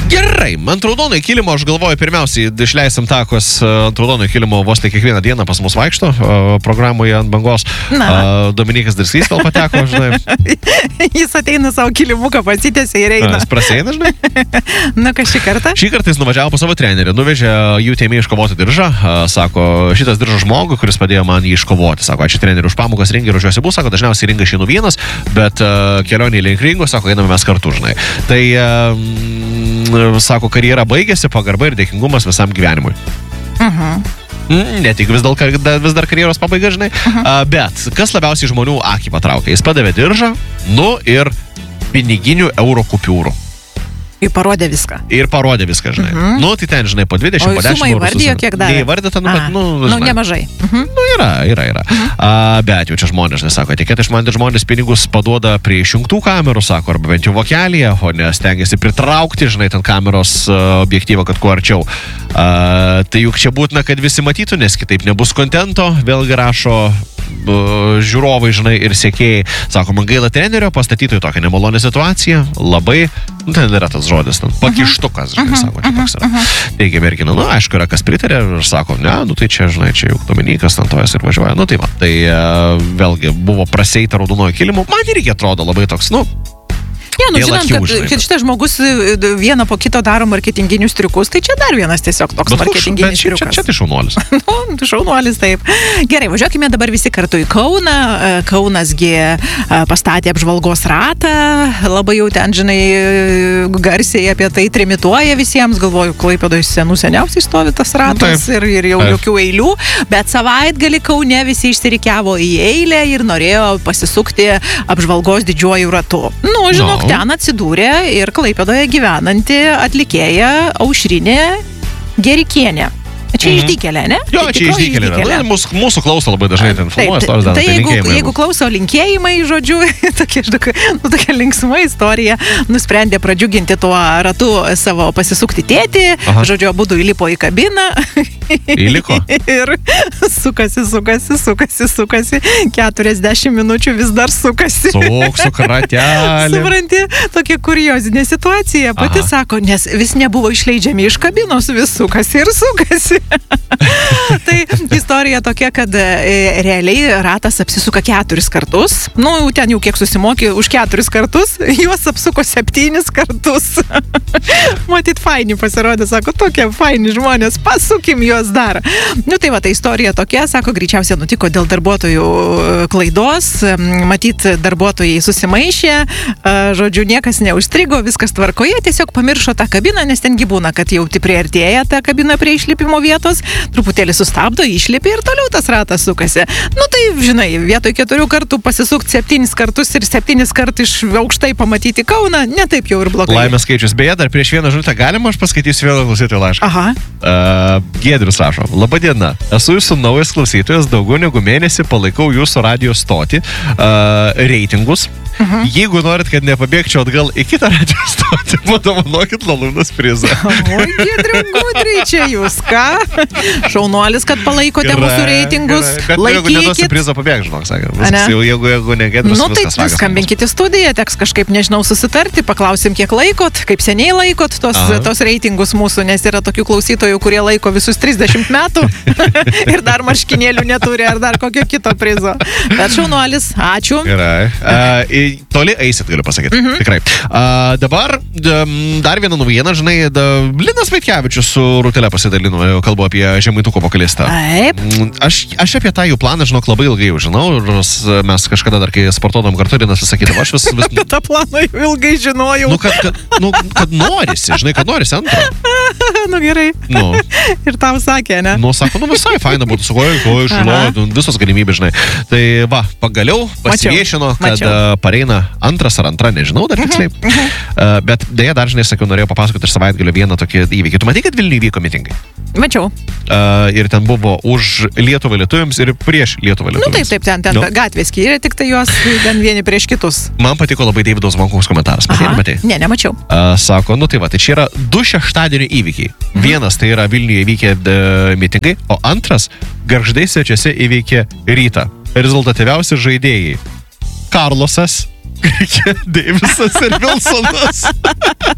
Gerai, ant raudono kilimo aš galvoju, pirmiausiai išleisim takos ant raudono kilimo vos tai kiekvieną dieną pas mus vaikšto programoje ant bangos. Dominikas Darskys vėl pateko, žinai. Jis ateina savo kilimuką, pasitėsi ir eina. Jis praseina, žinai. Na, ką šį kartą? Šį kartą jis nuvažiavo pas savo trenerį, nuvežė jų tėmį iškovoti diržą. Sako, šitas diržas žmogui, kuris padėjo man jį iškovoti. Sako, ačiū treneriui už pamokas, ringį ruošiuosi bus. Sako, dažniausiai ringą išeinu vienas, bet kelionį link ringo, sako, einame mes kartu, žinai. Tai sako, karjera baigėsi, pagarba ir dėkingumas visam gyvenimui. Ne tik vis dar karjeros pabaiga, žinai. Bet kas labiausiai žmonių akį patraukė? Jis padavė diržą, ir piniginių euro kupiūrų. Ir parodė viską. Žinai. Tai ten, žinai, po 20, po 10 eurų. O sumą įvardijo, kiek davė? Neįvardyta, bet, nemažai. Yra. Bet jau čia žmonės, sako, etiketė išmanti žmonės pinigus paduoda prie išjungtų kamerų, sako, arba bent jau vokelyje, o ne stengiasi pritraukti, žinai, ten kameros objektyvą, kad kuo arčiau. Tai juk čia būtina, kad visi matytų, nes kitaip nebus kontento, vėlgi rašo žiūrovai, žinai, ir sekėjai. Sako, man gaila trenerio, pastatytų į tokią nemalonę situaciją, labai, ten yra tas žodis, pakištukas, žinai, sako, čia toks yra. Teigia mergina, aišku, yra kas pritarė ir sako, ne, tai čia, žinai, čia juk Dominikas ant tojas ir važiuoja, tai va, tai vėlgi buvo praseita raudonojo kilimu, man irgi atrodo labai toks, žinant, kad šitas žmogus vieną po kito daro marketinginius triukus, tai čia dar vienas tiesiog toks marketinginis triukas. Čia tai šaunuolis. Šaunuolis, taip. Gerai, važiuokime dabar visi kartu į Kauną. Kaunasgi pastatė apžvalgos ratą, labai jau ten, žinai, garsiai apie tai trimituoja visiems. Galvoju, Klaipėdoje seniausiai stovi tas ratas ir jau jokių eilių, bet savaitgalį Kaune visi išsirikiavo į eilę ir norėjo pasisukti apžvalgos didžiuoju ratu. Žinok, ten atsidūrė ir Klaipėdoje gyvenanti atlikėja Aušrinė Gerikienė. Čia išdykelė, ne? Jo, čia išdykelė. Mūsų klauso labai dažnai ten filmuoja. Tai jeigu klauso linkėjimai, žodžiu, tokia linksma istorija, nusprendė pradžiuginti tuo ratu savo pasisukti tėtį, žodžiu, abudu įlipo į kabiną. Įliko? Ir sukasi, 40 minučių vis dar sukasi. Suk ratelį. Supranti, tokia kuriozinė situacija. Pati sako, nes vis nebuvo išleidžiami iš kabinos, vis sukasi ir sukasi. Tai istorija tokia, kad realiai ratas apsisuka 4 kartus. Ten jau kiek susimokė už 4 kartus, juos apsuko 7 kartus. Matyt, faini pasirodė, sako, tokie faini žmonės, pasukim juos dar. Tai va, ta istorija tokia, sako, greičiausiai nutiko dėl darbuotojų klaidos. Matyt, darbuotojai susimaišė, žodžiu, niekas neužstrigo, viskas tvarkoje, tiesiog pamiršo tą kabiną, nes tengi būna, kad jau priartėja ta kabina prie išlipimo vietos, truputėlį sustabdo, išlipi ir toliau tas ratas sukasi. Tai, žinai, vietoj 4 kartų pasisukti 7 kartus ir 7 kartų iš aukštai pamatyti Kauną, ne taip jau ir blogai. Laimės skaičius. Beje, dar prieš vieną žinutę galima, aš paskaitysiu vieną klausytojų laišką. Giedrius rašo, laba diena, esu jūsų naujas klausytojas, daugiau negu mėnesį palaikau jūsų radio stotį, reitingus. Jeigu norit, kad nepabėgčiau atgal į kitą radio stotį, padovanokit Lalūnas prizą. Oi, Giedriu, gudriai čia jūs, ką? Šaunuolis, kad palaikote mūsų reitingus. Bet jeigu neduosi prizą, pabėg, žinok, sakė. Jeigu ne Giedrius, viskas vagas. Skambinkit į studiją, teks kažkaip, nežinau, susitarti, paklausim, kiek laikot, kaip seniai laikot tos reitingus mūsų, nes yra tokių klausytojų, kurie laiko visus 30 metų ir dar marškinėlių neturi, ar dar kokio kito prizo. Bet šaunuolis, ačiū. Gerai. Toli eisit, galiu pasakyti. Tikrai. Dabar dar vieną naujieną, žinai, Linas Vaitkevičius su Rūtelė pasidalino, kalbu apie Žemaituko vokalistą. Taip. Aš apie tą jų planą, žinok, labai ilgai jau žinau, ir mes kažkada dar, kai sportuodom kartu, Linas vis sakydavo, aš vis... Apie tą planą jau ilgai žinojau. Kad norisi, žinai, kad norisi antro. Gerai. Ir tau sakė, ne? Sako, visai faina būtų, su koju išlodo, visos galimybės, žinai. Tai va, pagaliau pasiviešino, kad pareina antras ar antra, nežinau dar tiksliai. Bet dėja, dar, žinai, sakiau, norėjau papasakoti iš savaitgalio vieną tokį įvykį. Tu matai, kad Vilniuje vyko mitingai? Mačiau. Ir ten buvo už Lietuvą lietuviams ir prieš Lietuvą lietuviams. Taip, ten gatvės skyrė, tik tai juos ten vieni prieš kitus. Man patiko labai Deivido Zvankaus komentaras. Matei? Ne, nemačiau. Sako, tai va, tai čia yra 2 šeštadienio įvykiai. Vienas tai yra Vilniuje įvykę mitingai, o antras Gargždai svečiuose įveikė rytą. Rezultatyviausi žaidėjai: Karlosas, Deivisas ir Vilsonas.